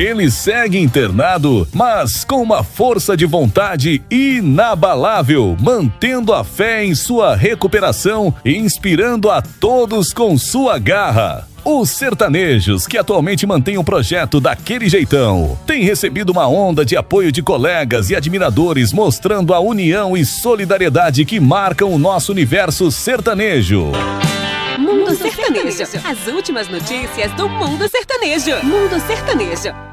Ele segue internado, mas com uma força de vontade inabalável, mantendo a fé em sua recuperação e inspirando a todos com sua garra. Os sertanejos, que atualmente mantêm o projeto Daquele Jeitão, têm recebido uma onda de apoio de colegas e admiradores, mostrando a união e solidariedade que marcam o nosso universo sertanejo. Mundo Sertanejo. As últimas notícias do Mundo Sertanejo. Mundo Sertanejo.